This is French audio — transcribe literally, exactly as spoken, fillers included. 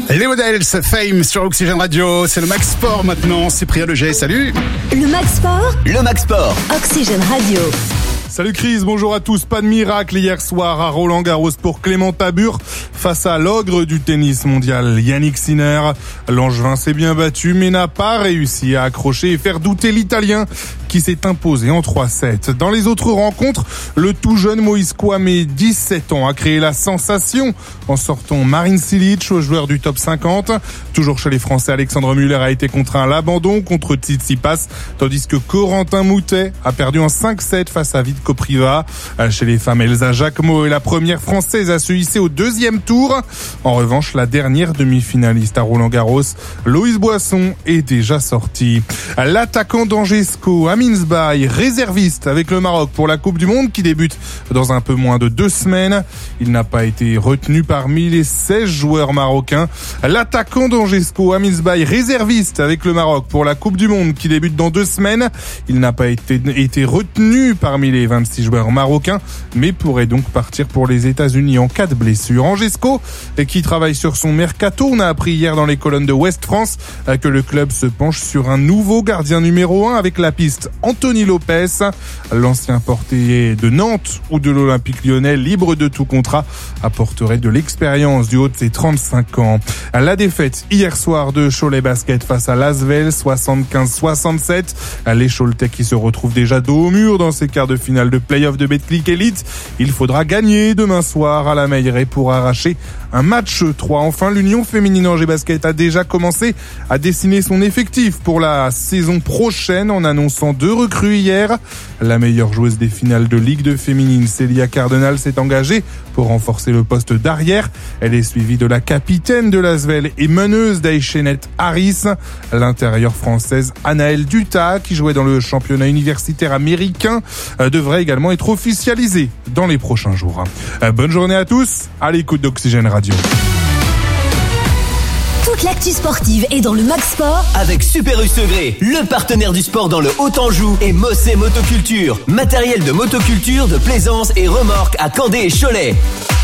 Les modèles, Fame sur Oxygène Radio, c'est le Max Sport maintenant, Cyprien Leger, salut. Le Max Sport, le Max Sport, Oxygène Radio. Salut Chris, bonjour à tous. Pas de miracle hier soir à Roland-Garros pour Clément Tabur face à l'ogre du tennis mondial Yannick Sinner. L'Angevin s'est bien battu mais n'a pas réussi à accrocher et faire douter l'Italien qui s'est imposé en trois sept. Dans les autres rencontres, le tout jeune Moïse Kouamé, dix-sept ans, a créé la sensation en sortant Marin Cilic, au joueur du top cinquante. Toujours chez les Français, Alexandre Muller a été contraint à l'abandon contre Tsitsipas, tandis que Corentin Moutet a perdu en cinq sept face à Vit Kopriva. Chez les femmes, Elsa Jacquemot est la première française à se hisser au deuxième tour. En revanche, la dernière demi-finaliste à Roland-Garros, Loïs Boisson, est déjà sortie. L'attaquant d'Angesco, Amin Sbaï, réserviste avec le Maroc pour la Coupe du Monde qui débute dans un peu moins de deux semaines. Il n'a pas été retenu parmi les seize joueurs marocains. L'attaquant d'Angesco, Amin Sbaï, réserviste avec le Maroc pour la Coupe du Monde qui débute dans deux semaines. Il n'a pas été, été retenu parmi les vingt-six joueurs marocains, mais pourrait donc partir pour les États-Unis en cas de blessure. Angesco, qui travaille sur son mercato, on a appris hier dans les colonnes de Ouest France que le club se penche sur un nouveau gardien numéro un avec la piste Anthony Lopez, l'ancien portier de Nantes ou de l'Olympique Lyonnais, libre de tout contrat, apporterait de l'expérience du haut de ses trente-cinq ans. La défaite hier soir de Cholet Basket face à Lasvel, soixante-quinze soixante-sept. Les Choletais qui se retrouvent déjà dos au mur dans ces quarts de finale de play-off de Betclic Elite. Il faudra gagner demain soir à la Meilleraie pour arracher un match trois. Enfin, l'Union féminine Angers Basket a déjà commencé à dessiner son effectif pour la saison prochaine en annonçant deux recrues hier. La meilleure joueuse des finales de Ligue deux féminine, Célia Cardinal, s'est engagée pour renforcer le poste d'arrière. Elle est suivie de la capitaine de l'Asvel et meneuse d'Aïchenet Harris. L'intérieure française Anaëlle Duta, qui jouait dans le championnat universitaire américain, devrait également être officialisée dans les prochains jours. Bonne journée à tous, à l'écoute d'Oxygène Radio. Toute l'actu sportive est dans le Max Sport avec Super U Segré, le partenaire du sport dans le Haut-Anjou, et Mossé Motoculture, matériel de motoculture, de plaisance et remorque à Candé et Cholet.